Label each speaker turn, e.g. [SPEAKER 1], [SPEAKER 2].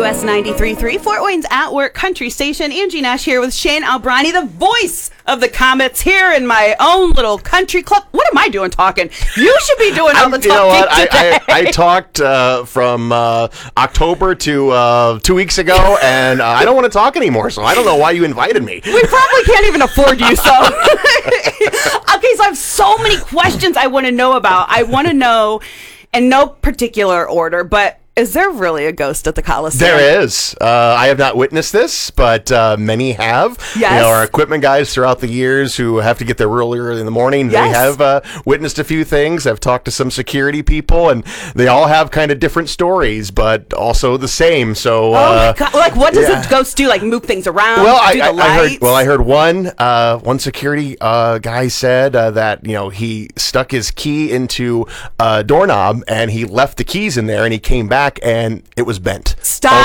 [SPEAKER 1] WQS 93.3, Fort Wayne's At Work Country Station. Angie Nash here with Shane Albrani, the voice of the Comets, here in my own little country club. What am I doing talking? You should be doing all the talking.
[SPEAKER 2] You know what?
[SPEAKER 1] Today.
[SPEAKER 2] I talked from October to 2 weeks ago, and I don't want to talk anymore, so I don't know why you invited me.
[SPEAKER 1] We probably can't even afford you, so. Okay, so I have so many questions I want to know about. I want to know, in no particular order, but is there really a ghost at the Coliseum?
[SPEAKER 2] There is. I have not witnessed this, but many have.
[SPEAKER 1] Yes.
[SPEAKER 2] You know, our equipment guys throughout the years who have to get there real early in the morning,
[SPEAKER 1] Yes.
[SPEAKER 2] they have witnessed a few things. I've talked to some security people, and they all have kind of different stories, but also the same. So,
[SPEAKER 1] Oh my God. Like, what does a ghost do? Like, move things around?
[SPEAKER 2] Well,
[SPEAKER 1] do the lights?
[SPEAKER 2] I heard one security guy said that, you know, he stuck his key into a doorknob and he left the keys in there, and he came back and it was bent.
[SPEAKER 1] Stop.